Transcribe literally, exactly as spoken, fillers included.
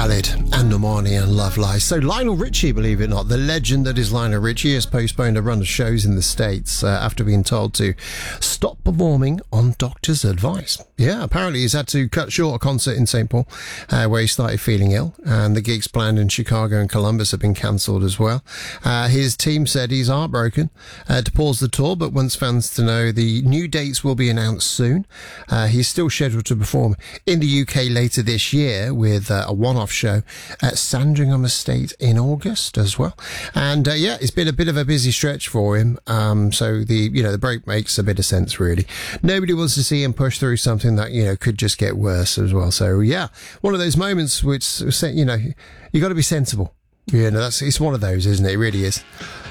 Khalid and Normani and Love Lies. So Lionel Richie, believe it or not, the legend that is Lionel Richie, has postponed a run of shows in the States uh, after being told to stop performing on doctor's advice. Yeah, apparently he's had to cut short a concert in Saint Paul uh, where he started feeling ill, and the gigs planned in Chicago and Columbus have been cancelled as well. Uh, his team said he's heartbroken uh, to pause the tour, but wants fans to know the new dates will be announced soon. Uh, he's still scheduled to perform in the U K later this year with uh, a one-off show at Sandringham Estate in August as well. And uh, yeah, it's been a bit of a busy stretch for him. Um, so the, you know, the break makes a bit of sense, really. Nobody wants to see him push through something that, you know, could just get worse as well. So yeah, one of those moments which, you know, you got to be sensible. You know, that's, it's one of those, isn't it? It really is.